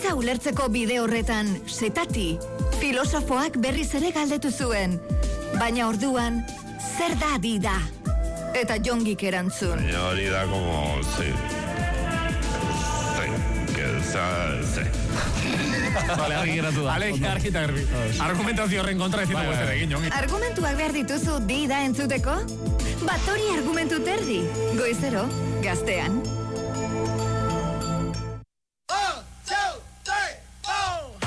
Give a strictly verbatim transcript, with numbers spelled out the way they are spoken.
bizitza ulertzeko bide horretan, setati, filosofoak berriz ere galdetu zuen. Baina orduan, zer da dida? Eta Jongik erantzun. Baina hori da como, sí. Sí, que sea, sí. Vale, argi geratu da. Vale, argi eta garbi. Argumentazio horren kontra ezin dugu ezer egin, Jongi. Argumentuak behar dituzu dida entzuteko? Bat hori argumentu terdi. Goizero, gaztean.